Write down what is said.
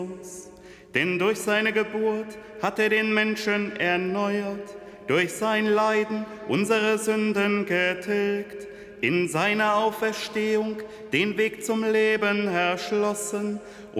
Denn durch seine Geburt hat er den Menschen erneuert, durch sein Leiden unsere Sünden getilgt, in seiner Auferstehung den Weg zum Leben erschlossen